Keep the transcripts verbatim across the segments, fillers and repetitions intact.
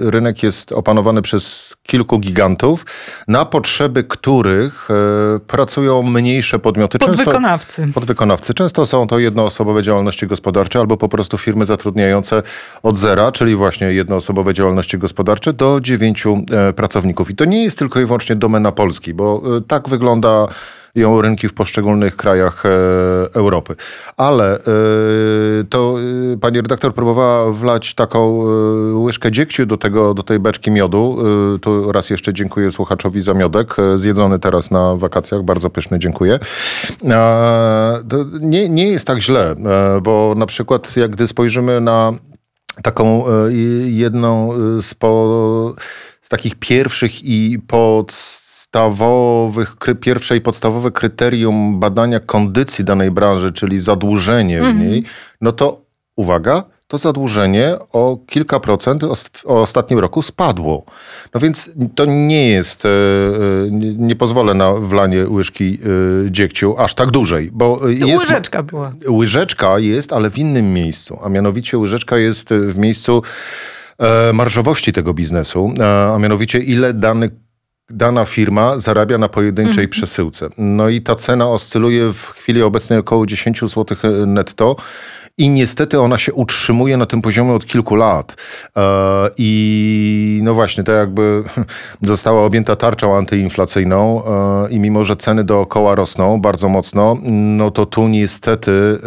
rynek jest opanowany przez kilku gigantów, na potrzeby których pracują mniejsze podmioty. Podwykonawcy. Często, podwykonawcy. Często są to jednoosobowe działalności gospodarcze albo po prostu firmy zatrudniające od zera, czyli właśnie jednoosobowe działalności gospodarcze do dziewięciu pracowników. I to nie jest tylko i wyłącznie domena Polski, bo tak wygląda ją rynki w poszczególnych krajach e, Europy. Ale e, to e, pani redaktor próbowała wlać taką e, łyżkę dziegciu do, tego, do tej beczki miodu. E, tu raz jeszcze dziękuję słuchaczowi za miodek. E, zjedzony teraz na wakacjach. Bardzo pyszny, dziękuję. E, to nie, nie jest tak źle, e, bo na przykład jak gdy spojrzymy na taką e, jedną z, po, z takich pierwszych i pod podstawowych, pierwsze i podstawowe kryterium badania kondycji danej branży, czyli zadłużenie w niej, no to uwaga, to zadłużenie o kilka procent w ostatnim roku spadło. No więc to nie jest, nie pozwolę na wlanie łyżki dziegciu aż tak dużej. Bo jest, łyżeczka była. Łyżeczka jest, ale w innym miejscu, a mianowicie łyżeczka jest w miejscu marżowości tego biznesu, a mianowicie ile dany dana firma zarabia na pojedynczej mm. przesyłce. No i ta cena oscyluje w chwili obecnej około dziesięć złotych netto i niestety ona się utrzymuje na tym poziomie od kilku lat. I no właśnie, to jakby została objęta tarczą antyinflacyjną i mimo, że ceny dookoła rosną bardzo mocno, no to tu niestety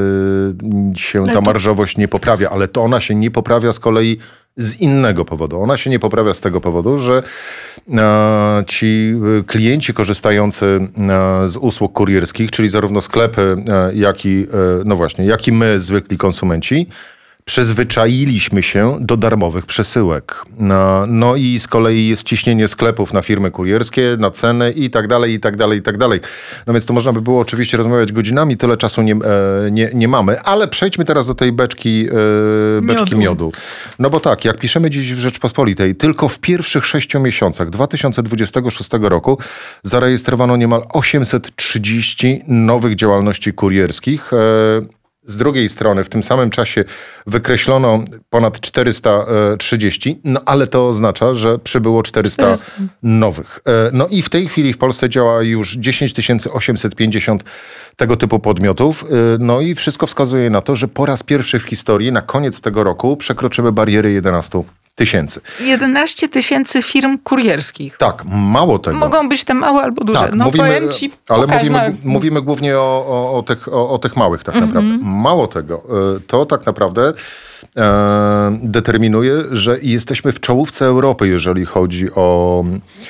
się ta marżowość nie poprawia, ale to ona się nie poprawia z kolei z innego powodu. Ona się nie poprawia z tego powodu, że e, ci klienci korzystający e, z usług kurierskich, czyli zarówno sklepy, e, jak i, e, no właśnie, jak i my, zwykli konsumenci, przyzwyczailiśmy się do darmowych przesyłek. No, no i z kolei jest ciśnienie sklepów na firmy kurierskie, na ceny i tak dalej, i tak dalej, i tak dalej. No więc to można by było oczywiście rozmawiać godzinami, tyle czasu nie, nie, nie mamy, ale przejdźmy teraz do tej beczki, beczki miodu. miodu. No bo tak, jak piszemy dziś w Rzeczpospolitej, tylko w pierwszych sześciu miesiącach dwa tysiące dwudziestego szóstego roku zarejestrowano niemal osiemset trzydzieści nowych działalności kurierskich. Z drugiej strony w tym samym czasie wykreślono ponad czterysta trzydzieści, no ale to oznacza, że przybyło czterysta, czterysta nowych. No i w tej chwili w Polsce działa już dziesięć tysięcy osiemset pięćdziesiąt tego typu podmiotów. No i wszystko wskazuje na to, że po raz pierwszy w historii na koniec tego roku przekroczymy bariery jedenastu tysięcy. jedenaście tysięcy firm kurierskich. Tak, mało tego. Mogą być te małe albo duże. Tak, no mówimy, powiem ci, ale pokaż, mówimy, no. mówimy głównie o, o, o, tych, o, o tych małych tak Mm-hmm. naprawdę. Mało tego, to tak naprawdę e, determinuje, że jesteśmy w czołówce Europy, jeżeli chodzi o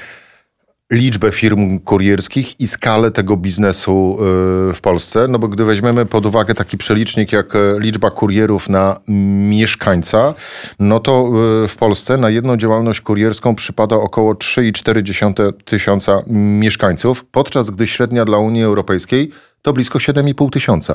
liczbę firm kurierskich i skalę tego biznesu w Polsce. No bo gdy weźmiemy pod uwagę taki przelicznik jak liczba kurierów na mieszkańca, no to w Polsce na jedną działalność kurierską przypada około trzy i cztery dziesiąte tysiąca mieszkańców, podczas gdy średnia dla Unii Europejskiej to blisko siedem i pół tysiąca.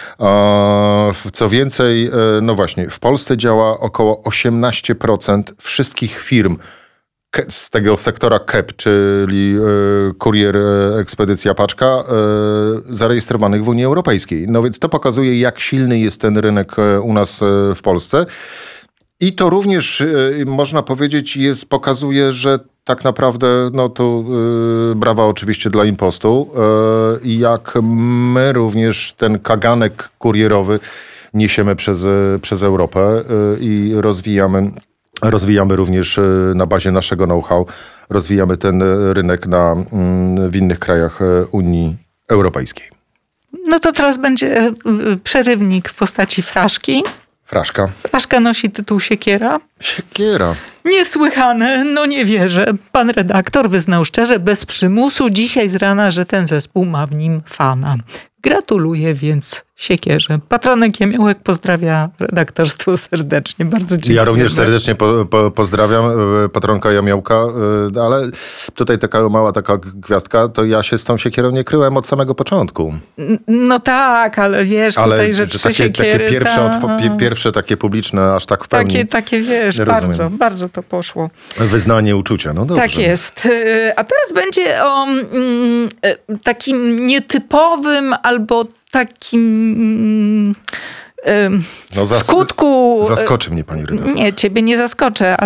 Co więcej, no właśnie, w Polsce działa około osiemnaście procent wszystkich firm z tego sektora K E P, czyli y, kurier, y, ekspedycja, paczka, y, zarejestrowanych w Unii Europejskiej. No więc to pokazuje, jak silny jest ten rynek y, u nas y, w Polsce. I to również, y, można powiedzieć, jest, pokazuje, że tak naprawdę, no to y, brawa oczywiście dla Impostu, y, jak my również ten kaganek kurierowy niesiemy przez, y, przez Europę y, i rozwijamy Rozwijamy również na bazie naszego know-how, rozwijamy ten rynek na, w innych krajach Unii Europejskiej. No to teraz będzie przerywnik w postaci fraszki. Fraszka. Fraszka nosi tytuł Siekiera. Siekiera. Niesłychane, no nie wierzę. Pan redaktor wyznał szczerze, bez przymusu, dzisiaj z rana, że ten zespół ma w nim fana. Gratuluję więc Siekierze. Patronek Jemiołek pozdrawia redaktorstwo serdecznie. Bardzo dziękuję. Ja również serdecznie po, po, pozdrawiam patronka Jamiołka, ale tutaj taka mała taka gwiazdka, to ja się z tą siekierą nie kryłem od samego początku. No tak, ale wiesz, ale tutaj, że, że trzy takie, siekiery... Takie pierwsze, ta... otw- pierwsze takie publiczne, aż tak w pełni. Takie, takie wiesz, bardzo, bardzo to poszło. Wyznanie uczucia, no dobrze. Tak jest. A teraz będzie o mm, takim nietypowym albo takim... No zas- skutku... Zaskoczy mnie pani redaktor. Nie, ciebie nie zaskoczę,